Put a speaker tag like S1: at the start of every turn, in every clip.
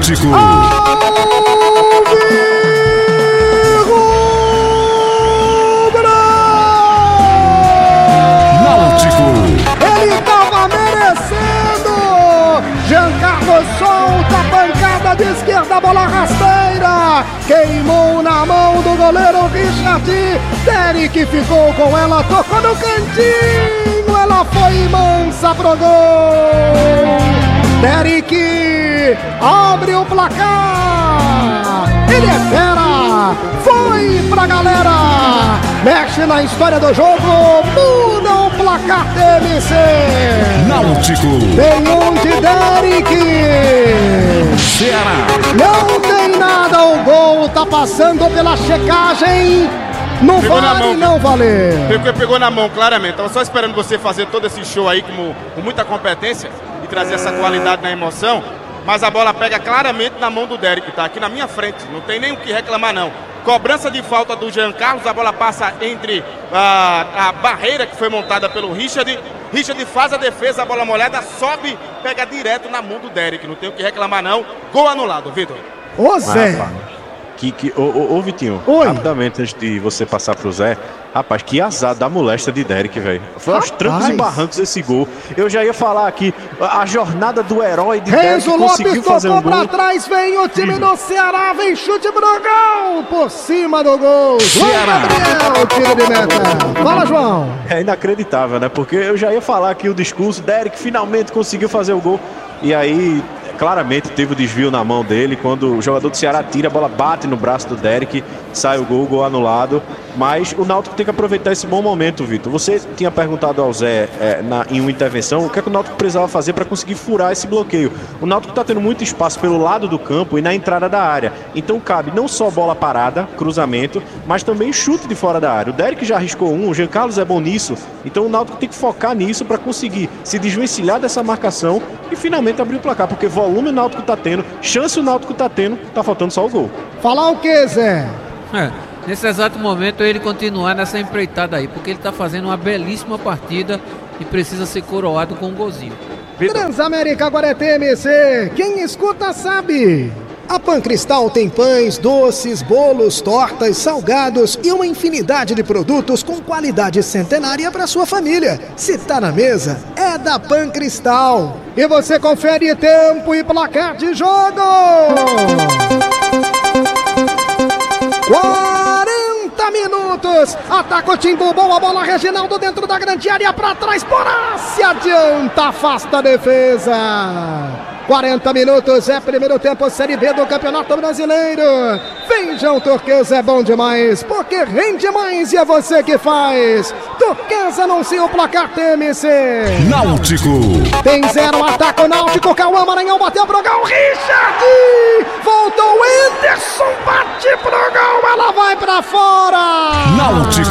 S1: Náutico.
S2: Ele tava merecendo. Jean Carlos solta a pancada de esquerda, a bola rasteira. Queimou na mão do goleiro Richard. Derek ficou com ela, tocou no cantinho. Ela foi mansa pro gol. Derek abre o placar. Ele é fera. Foi pra galera. Mexe na história do jogo. Muda o placar TMC.
S1: Náutico.
S2: Tem um de Derek.
S1: Ceará.
S2: Não tem nada. O gol tá passando pela checagem. Não
S3: Pegou
S2: vale,
S3: na mão,
S2: não valer.
S3: Pegou na mão, claramente. Tava só esperando você fazer todo esse show aí com muita competência e trazer essa qualidade na emoção. Mas a bola pega claramente na mão do Derek, tá aqui na minha frente. Não tem nem o que reclamar, não. Cobrança de falta do Jean Carlos. A bola passa entre a barreira que foi montada pelo Richard. Richard faz a defesa, a bola molhada, sobe, pega direto na mão do Derek. Não tem o que reclamar, não. Gol anulado, Vitor.
S2: Ô Zé.
S4: Ô Vitinho,
S2: Oi.
S4: rapidamente antes de você passar pro Zé, rapaz, que azar da moléstia de Derek, velho. Foi aos
S2: Rapaz.
S4: trancos e barrancos esse gol. Eu já ia falar aqui, a jornada do herói de
S2: Renzo
S4: Derek conseguiu
S2: Lopes
S4: fazer
S2: tocou
S4: um
S2: pra
S4: gol.
S2: trás, vem o time do Ceará, vem chute pro gol, por cima do gol. João Gabriel, tiro de meta. Fala, João.
S4: É inacreditável, né? Porque eu já ia falar aqui o discurso, Derek finalmente conseguiu fazer o gol. E aí, claramente, teve o desvio na mão dele. Quando o jogador do Ceará tira, a bola bate no braço do Derek, sai o gol anulado. Mas o Náutico tem que aproveitar esse bom momento, Vitor. Você tinha perguntado ao Zé em uma intervenção o que é que o Náutico precisava fazer para conseguir furar esse bloqueio. O Náutico está tendo muito espaço pelo lado do campo e na entrada da área. Então cabe não só bola parada, cruzamento, mas também chute de fora da área. O Derek já arriscou um, o Jean Carlos é bom nisso. Então o Náutico tem que focar nisso para conseguir se desvencilhar dessa marcação e finalmente abrir o placar. Porque volume o Náutico está tendo, chance o Náutico está tendo, tá faltando só o gol.
S2: Falar o que, Zé?
S5: Nesse exato momento ele continuar nessa empreitada aí, porque ele está fazendo uma belíssima partida e precisa ser coroado com um golzinho.
S2: Transamérica agora é TMC. Quem escuta sabe. A Pancristal tem pães, doces, bolos, tortas, salgados e uma infinidade de produtos com qualidade centenária para sua família. Se tá na mesa, é da Pancristal. E você confere tempo e placar de jogo. 40 minutos. Ataca o Timbu, boa bola, Reginaldo dentro da grande área, para trás, Porá se adianta, afasta a defesa. 40 minutos, é primeiro tempo, Série B do Campeonato Brasileiro. Feijão Turquesa é bom demais, porque rende mais e é você que faz. Turquesa anuncia o placar TMC.
S1: Náutico.
S2: Tem 0, ataca o Náutico, Cauã Maranhão bateu pro gol, Richard! Voltou o Anderson, bate pro gol, ela vai pra fora!
S1: Náutico.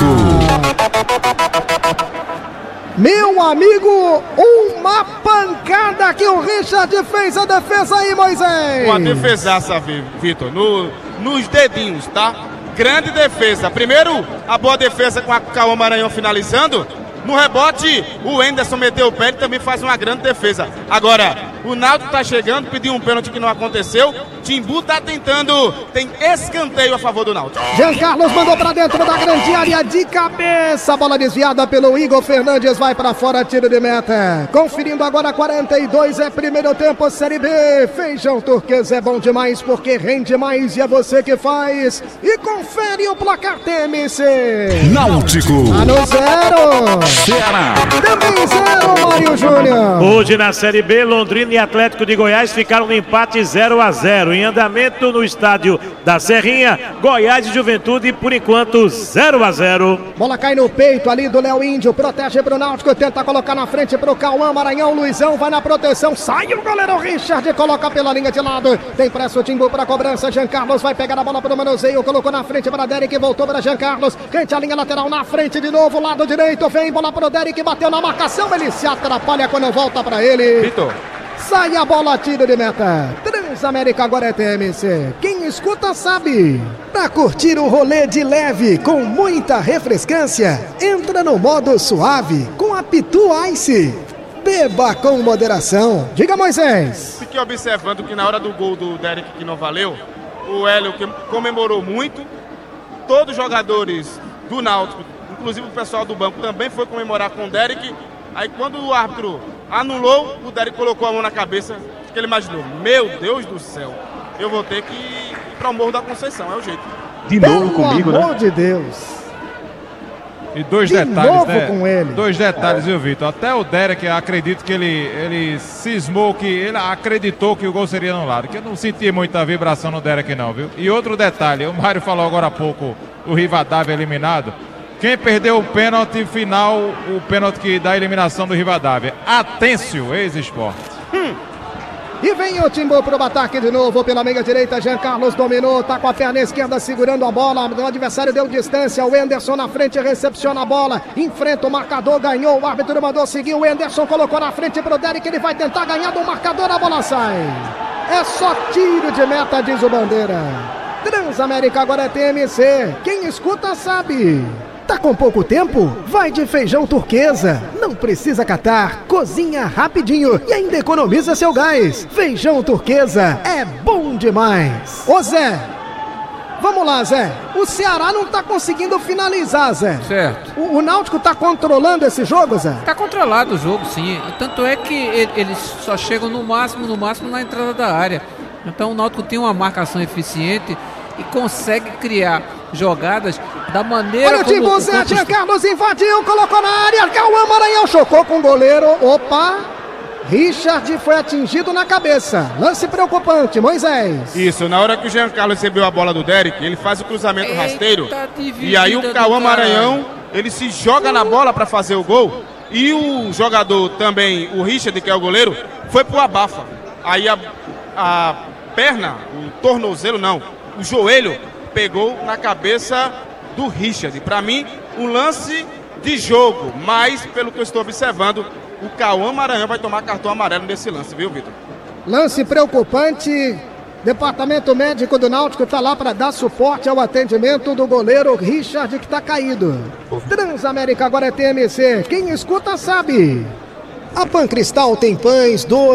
S2: Meu amigo, uma pancada que o Richard fez a defesa aí, Moisés.
S3: Uma defesaça, Vitor, nos dedinhos, tá? Grande defesa. Primeiro, a boa defesa com a Cauã Maranhão finalizando. No rebote, o Anderson meteu o pé e também faz uma grande defesa. Agora, o Náutico tá chegando, pediu um pênalti que não aconteceu. Timbu tá tentando, tem escanteio a favor do Náutico.
S2: Jean Carlos mandou pra dentro da grande área de cabeça. Bola desviada pelo Igor Fernandes, vai pra fora, tiro de meta. Conferindo agora 42, é primeiro tempo, Série B. Feijão Turquesa é bom demais porque rende mais e é você que faz. E confere o placar TMC.
S1: Náutico.
S2: Tá no 0.
S1: Ceará.
S2: Também 0, Mário Júnior.
S6: Hoje na Série B, Londrina e Atlético de Goiás ficaram no empate 0-0. Em andamento no estádio da Serrinha, Goiás e Juventude, por enquanto 0-0.
S2: Bola cai no peito ali do Léo Índio, protege pro Náutico, tenta colocar na frente pro Cauã Maranhão, Luizão vai na proteção, sai o goleiro Richard, coloca pela linha de lado, tem pressa o Timbu pra cobrança, Jean Carlos vai pegar a bola pro manuseio, colocou na frente para Derek, voltou para Jean Carlos, cante a linha lateral na frente de novo, lado direito, vem bola pro Derek, bateu na marcação, ele se atrapalha quando volta pra ele.
S3: Vitor.
S2: Sai a bola, tiro de meta. Transamérica agora é TMC. Quem escuta sabe. Pra curtir o rolê de leve com muita refrescância, entra no modo suave com a Pitu Ice. beba com moderação. Diga, Moisés.
S3: Fiquei observando que na hora do gol do Derek, que não valeu, o Hélio comemorou muito. Todos os jogadores do Náutico, inclusive o pessoal do banco, também foi comemorar com o Derek. Aí quando o árbitro anulou, o Derek colocou a mão na cabeça, que ele imaginou, meu Deus do céu, eu vou ter que ir para o Morro da Conceição, é o jeito.
S4: De novo comigo, né?
S2: Pelo amor de Deus.
S7: E dois
S2: De
S7: detalhes,
S2: novo
S7: né?
S2: com ele.
S7: Dois detalhes, viu, Vitor? Até o Derek, acredito que ele cismou, que ele acreditou que o gol seria anulado, que eu não senti muita vibração no Derek não, viu? E outro detalhe, o Mário falou agora há pouco, o Rivadavia eliminado. Quem perdeu o pênalti final, o pênalti da eliminação do Rivadavia? Atêncio, ex-esporte.
S2: E vem o Timbu pro ataque de novo pela meia direita. Jean Carlos dominou, tá com a perna esquerda segurando a bola. O adversário deu distância. O Enderson na frente recepciona a bola. Enfrenta o marcador, ganhou. O árbitro mandou seguir. O Enderson colocou na frente pro Derek. Ele vai tentar ganhar do marcador. A bola sai. É só tiro de meta, diz o Bandeira. Transamérica agora é TMC. Quem escuta sabe. Tá com pouco tempo? Vai de feijão turquesa. Não precisa catar, cozinha rapidinho e ainda economiza seu gás. Feijão turquesa é bom demais. Ô Zé, vamos lá, Zé. O Ceará não tá conseguindo finalizar, Zé.
S5: Certo.
S2: O Náutico tá controlando esse jogo, Zé?
S5: Tá controlado o jogo, sim. Tanto é que eles só chegam no máximo na entrada da área. Então o Náutico tem uma marcação eficiente e consegue criar jogadas da maneira
S2: olha
S5: como...
S2: Olha o Timbu, Jean Carlos invadiu, colocou na área, Cauã Maranhão chocou com o goleiro, opa, Richard foi atingido na cabeça, lance preocupante, Moisés.
S3: Isso, na hora que o Jean Carlos recebeu a bola do Derek, ele faz o cruzamento rasteiro, e aí o Cauã Maranhão, ele se joga na bola para fazer o gol, e o jogador também, o Richard, que é o goleiro, foi pro abafa, aí a perna, o tornozelo não, o joelho pegou na cabeça do Richard. Para mim, um lance de jogo, mas pelo que eu estou observando, o Cauã Maranhão vai tomar cartão amarelo nesse lance, viu, Vitor?
S2: Lance preocupante. Departamento médico do Náutico está lá para dar suporte ao atendimento do goleiro Richard, que está caído. Transamérica agora é TMC. Quem escuta sabe. A Pancristal tem pães, doces.